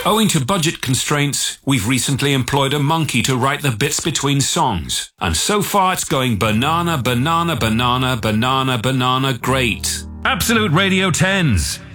Owing to budget constraints, we've recently employed a monkey to write the bits between songs. And so far it's going banana, banana, banana, banana, banana, great. Absolute Radio 10s.